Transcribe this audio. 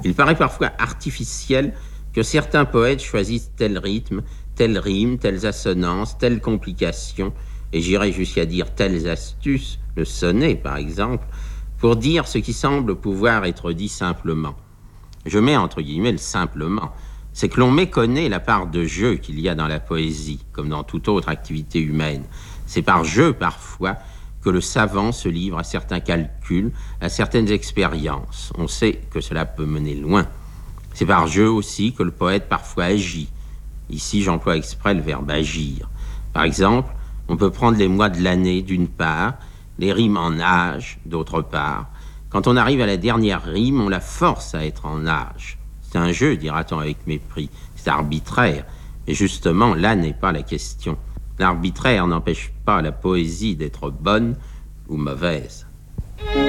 Il paraît parfois artificiel que certains poètes choisissent tel rythme, telle rime, telles assonances, telles complications, et j'irais jusqu'à dire telles astuces, le sonnet par exemple, pour dire ce qui semble pouvoir être dit simplement. Je mets entre guillemets le simplement. C'est que l'on méconnaît la part de jeu qu'il y a dans la poésie, comme dans toute autre activité humaine. C'est par jeu, parfois, que le savant se livre à certains calculs, à certaines expériences. On sait que cela peut mener loin. C'est par jeu aussi que le poète parfois agit. Ici, j'emploie exprès le verbe agir. Par exemple, on peut prendre les mois de l'année d'une part, les rimes en âge d'autre part. Quand on arrive à la dernière rime, on la force à être en âge. C'est un jeu, dira-t-on avec mépris. C'est arbitraire. Et justement, là n'est pas la question. L'arbitraire n'empêche pas la poésie d'être bonne ou mauvaise.